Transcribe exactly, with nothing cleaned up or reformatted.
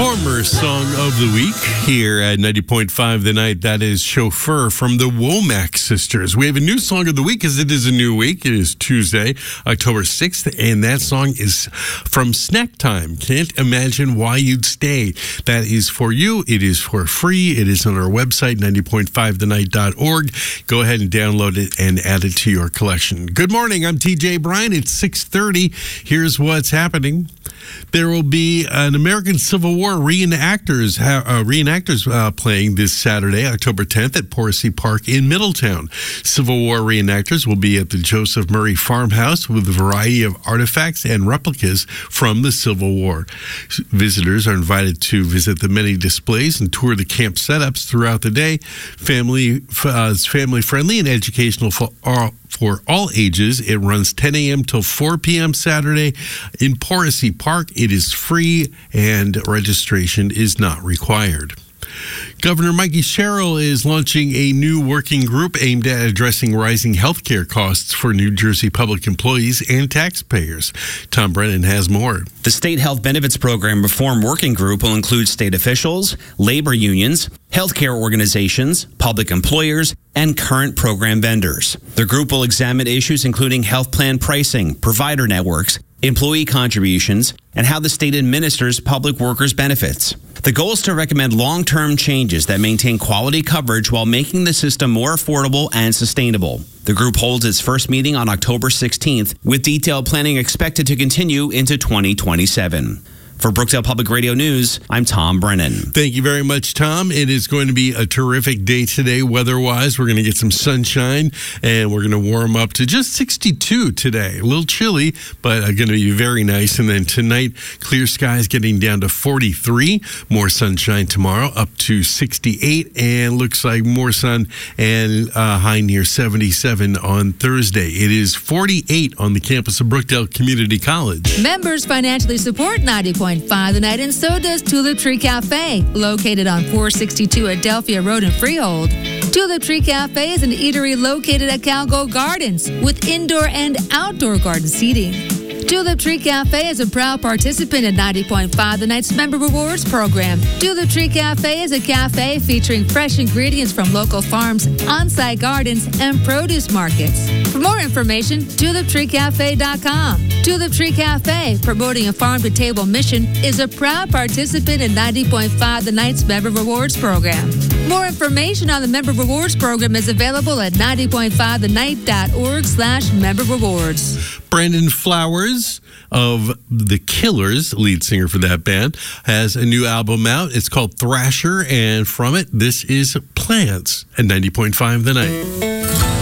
Former song of the week here at ninety point five The Night. That is Chauffeur from the Womack Sisters. We have a new song of the week as it is a new week. It is Tuesday, October sixth, and that song is from Snack Time. Can't imagine why you'd stay. That is for you. It is for free. It is on our website, ninety point five the night dot org. Go ahead and download it and add it to your collection. Good morning. I'm T J Bryan. It's six thirty. Here's what's happening. There will be an American Civil War reenactors uh, reenactors uh, playing this Saturday, October tenth, at Porsey Park in Middletown. Civil War reenactors will be at the Joseph Murray Farmhouse with a variety of artifacts and replicas from the Civil War. Visitors are invited to visit the many displays and tour the camp setups throughout the day. Family, uh, it's family-friendly and educational for all. For all ages. It runs ten a.m. till four p.m. Saturday in Porsey Park. It is free and registration is not required. Governor Mikey Sherrill is launching a new working group aimed at addressing rising health care costs for New Jersey public employees and taxpayers. Tom Brennan has more. The State Health Benefits Program Reform Working Group will include state officials, labor unions, healthcare organizations, public employers, and current program vendors. The group will examine issues including health plan pricing, provider networks, employee contributions, and how the state administers public workers' benefits. The goal is to recommend long-term changes that maintain quality coverage while making the system more affordable and sustainable. The group holds its first meeting on October sixteenth, with detailed planning expected to continue into twenty twenty-seven. For Brookdale Public Radio News, I'm Tom Brennan. Thank you very much, Tom. It is going to be a terrific day today weather-wise. We're going to get some sunshine, and we're going to warm up to just sixty-two today. A little chilly, but going to be very nice. And then tonight, clear skies getting down to forty-three. More sunshine tomorrow, up to sixty-eight. And looks like more sun and uh, high near seventy-seven on Thursday. It is forty-eight on the campus of Brookdale Community College. Members financially support ninety point five The Night, and so does Tulip Tree Cafe, located on four sixty-two Adelphia Road in Freehold. Tulip Tree Cafe is an eatery located at Calgo Gardens with indoor and outdoor garden seating. Tulip Tree Cafe is a proud participant in ninety point five The Night's Member Rewards program. Tulip Tree Cafe is a cafe featuring fresh ingredients from local farms, on-site gardens, and produce markets. For more information, tulip tree cafe dot com. Tulip Tree Cafe, promoting a farm-to-table mission, is a proud participant in ninety point five The Night's Member Rewards program. More information on the Member Rewards program is available at ninety point five the night dot org slash member rewards. Brandon Flowers of The Killers, lead singer for that band, has a new album out. It's called Thrasher, and from it, this is Plants at ninety point five The Night.